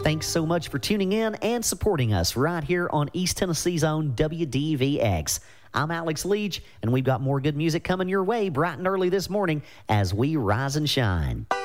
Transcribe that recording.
Thanks so much for tuning in and supporting us right here on East Tennessee's own WDVX. I'm Alex Leach, and we've got more good music coming your way bright and early this morning as we rise and shine.